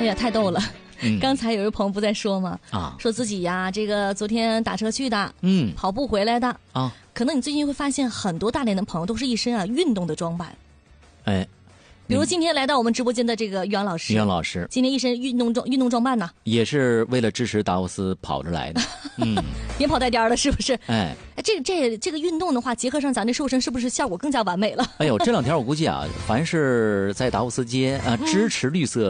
哎呀，太逗了。刚才有位朋友不在说吗？说自己呀，这个昨天打车去的，跑步回来的啊。可能你最近会发现很多大连的朋友都是一身运动的装扮， 哎， 比如今天来到我们直播间的这个于洋老师，今天一身运动装扮呢， 也是为了支持达沃斯跑着来的， 连跑带颠的，是不是？ 哎， 这个运动的话，结合上咱的瘦身，是不是效果更加完美了？ 哎呦，这两天我估计啊，凡是在达沃斯街支持绿色